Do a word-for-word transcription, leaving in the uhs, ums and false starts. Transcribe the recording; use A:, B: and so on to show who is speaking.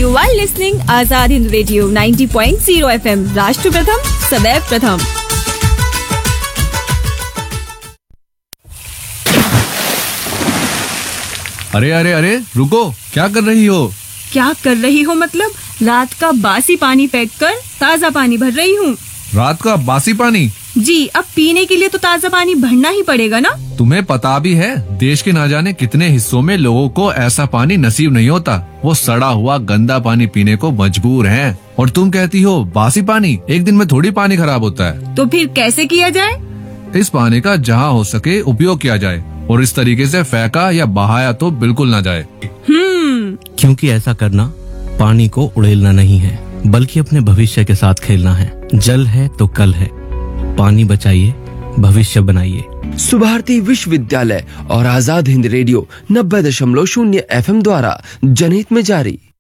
A: You are listening Azad Hind radio ninety point zero F M, राष्ट्र प्रथम सदैव प्रथम।
B: अरे अरे अरे रुको, क्या कर रही हो?
A: क्या कर रही हो मतलब? रात का बासी पानी फेंक कर ताज़ा पानी भर रही हूँ।
B: रात का बासी पानी?
A: जी, अब पीने के लिए तो ताज़ा पानी भरना ही पड़ेगा ना।
B: तुम्हें पता भी है देश के ना जाने कितने हिस्सों में लोगों को ऐसा पानी नसीब नहीं होता। वो सड़ा हुआ गंदा पानी पीने को मजबूर हैं। और तुम कहती हो बासी पानी? एक दिन में थोड़ी पानी खराब होता है।
A: तो फिर कैसे किया जाए?
B: इस पानी का जहाँ हो सके उपयोग किया जाए और इस तरीके से फेंका या बहाया तो बिल्कुल ना जाए।
A: हम्म
C: क्योंकि ऐसा करना पानी को उड़ेलना नहीं है, बल्कि अपने भविष्य के साथ खेलना है। जल है तो कल है, पानी बचाइए, भविष्य बनाइए।
D: सुभारती विश्वविद्यालय और आजाद हिंद रेडियो नब्बे दशमलव शून्य एफ एम द्वारा जनहित में जारी।